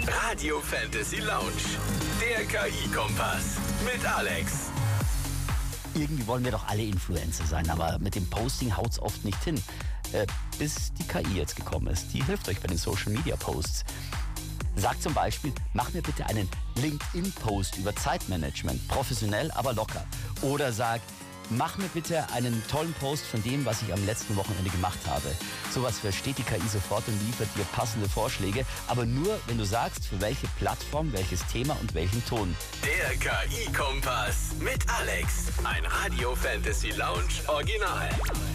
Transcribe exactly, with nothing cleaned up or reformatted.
Radio Fantasy Lounge, der K I-Kompass mit Alex. Irgendwie wollen wir doch alle Influencer sein, aber mit dem Posting haut's oft nicht hin. Äh, bis die K I jetzt gekommen ist. Die hilft euch bei den Social-Media-Posts. Sagt zum Beispiel, mach mir bitte einen LinkedIn-Post über Zeitmanagement, professionell, aber locker. Oder sag, mach mir bitte einen tollen Post von dem, was ich am letzten Wochenende gemacht habe. Sowas versteht die K I sofort und liefert dir passende Vorschläge, aber nur, wenn du sagst, für welche Plattform, welches Thema und welchen Ton. Der K I-Kompass mit Alex, ein Radio Fantasy Lounge Original.